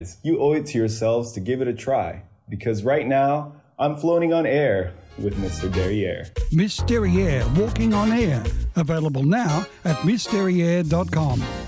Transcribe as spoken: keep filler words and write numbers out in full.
You owe it to yourselves to give it a try, because right now, I'm floating on air with Mister Derriere. Miss Derriere, Walking on Air. Available now at miss derriere dot com.